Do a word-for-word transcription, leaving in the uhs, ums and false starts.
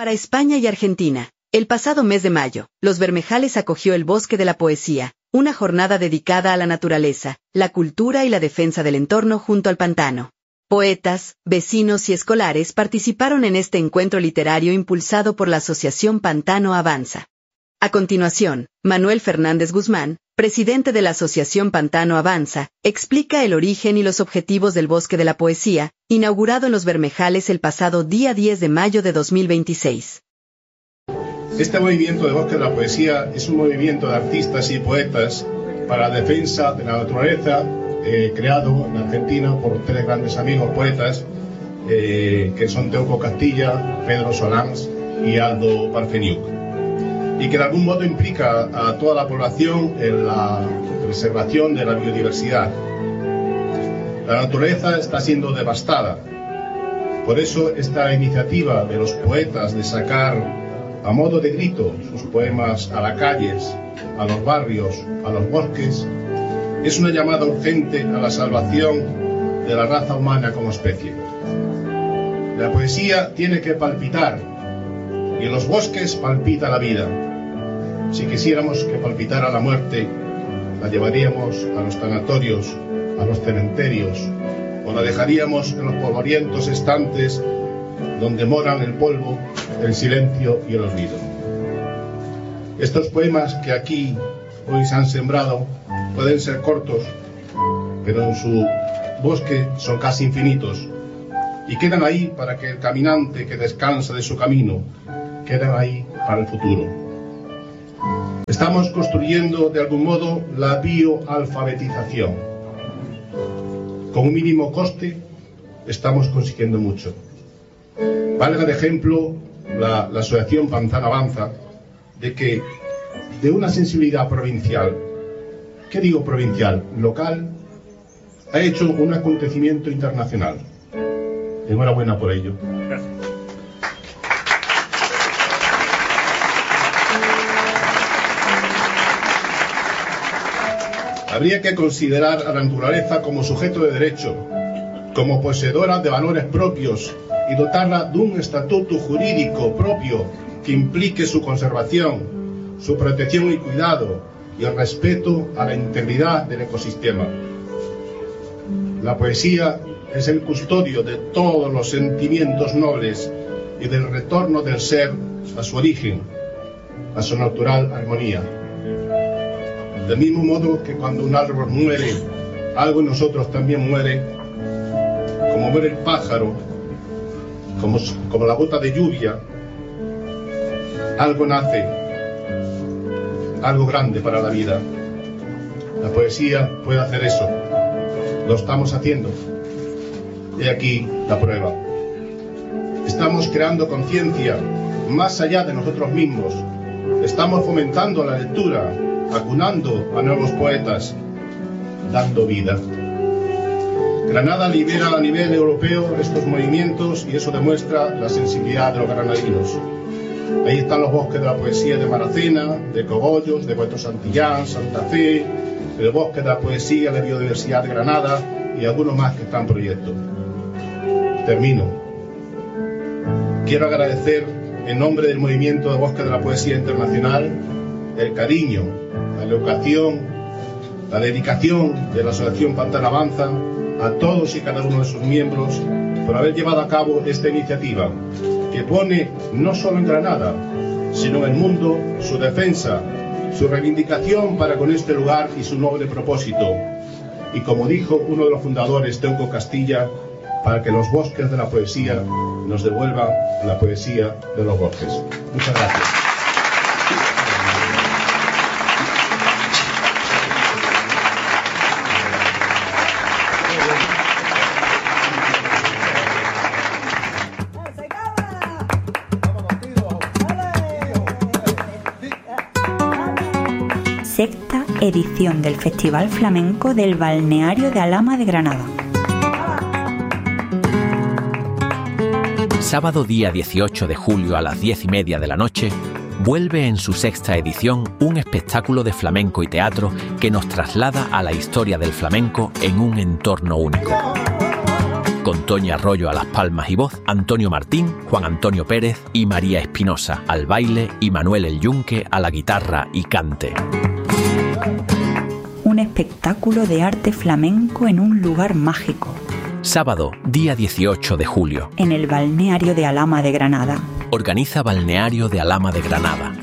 Para España y Argentina, el pasado mes de mayo, Los Bermejales acogió el Bosque de la Poesía, una jornada dedicada a la naturaleza, la cultura y la defensa del entorno junto al pantano. Poetas, vecinos y escolares participaron en este encuentro literario impulsado por la Asociación Pantano Avanza. A continuación, Manuel Fernández Guzmán, presidente de la Asociación Pantano Avanza, explica el origen y los objetivos del Bosque de la Poesía, inaugurado en Los Bermejales el pasado día diez de mayo de dos mil veintiséis. Este movimiento de Bosque de la Poesía es un movimiento de artistas y poetas para la defensa de la naturaleza, eh, creado en Argentina por tres grandes amigos poetas, eh, que son Teuco Castilla, Pedro Solans y Aldo Parfeniuk, y que de algún modo implica a toda la población en la preservación de la biodiversidad. La naturaleza está siendo devastada, por eso esta iniciativa de los poetas de sacar a modo de grito sus poemas a las calles, a los barrios, a los bosques, es una llamada urgente a la salvación de la raza humana como especie. La poesía tiene que palpitar, y en los bosques palpita la vida. Si quisiéramos que palpitara la muerte, la llevaríamos a los tanatorios, a los cementerios, o la dejaríamos en los polvorientos estantes donde moran el polvo, el silencio y el olvido. Estos poemas que aquí hoy se han sembrado pueden ser cortos, pero en su bosque son casi infinitos, y quedan ahí para que el caminante que descansa de su camino, queden ahí para el futuro. Estamos construyendo de algún modo la bioalfabetización. Con un mínimo coste estamos consiguiendo mucho. Valga de ejemplo la, la Asociación Pantano Avanza, de que de una sensibilidad provincial, ¿qué digo provincial? Local, ha hecho un acontecimiento internacional. Enhorabuena por ello. Gracias. Habría que considerar a la naturaleza como sujeto de derecho, como poseedora de valores propios, y dotarla de un estatuto jurídico propio que implique su conservación, su protección y cuidado, y el respeto a la integridad del ecosistema. La poesía es el custodio de todos los sentimientos nobles y del retorno del ser a su origen, a su natural armonía. Del mismo modo que cuando un árbol muere, algo en nosotros también muere, como muere el pájaro, como, como la gota de lluvia, algo nace, algo grande para la vida. La poesía puede hacer eso, lo estamos haciendo. Y aquí la prueba. Estamos creando conciencia más allá de nosotros mismos, estamos fomentando la lectura, acunando a nuevos poetas, dando vida. Granada lidera a nivel europeo estos movimientos y eso demuestra la sensibilidad de los granadinos. Ahí están los bosques de la poesía de Maracena, de Cogollos, de Puerto Santillán, Santa Fe, el bosque de la poesía de biodiversidad de Granada y algunos más que están en proyecto. Termino. Quiero agradecer en nombre del movimiento de Bosque de la Poesía Internacional el cariño, la educación, la dedicación de la Asociación Pantano Avanza a todos y cada uno de sus miembros por haber llevado a cabo esta iniciativa que pone no solo en Granada, sino en el mundo su defensa, su reivindicación para con este lugar y su noble propósito. Y como dijo uno de los fundadores, Teuco Castilla, para que los bosques de la poesía nos devuelvan la poesía de los bosques. Muchas gracias. Sexta edición del Festival Flamenco del Balneario de Alhama de Granada. Sábado día dieciocho de julio a las diez y media de la noche, vuelve en su sexta edición un espectáculo de flamenco y teatro que nos traslada a la historia del flamenco en un entorno único. con Toñi Arroyo a las palmas y voz, Antonio Martín, Juan Antonio Pérez y María Espinosa al baile y Manuel El Yunque a la guitarra y cante. Un espectáculo de arte flamenco en un lugar mágico. Sábado, día dieciocho de julio. En el balneario de Alhama de Granada. Organiza Balneario de Alhama de Granada.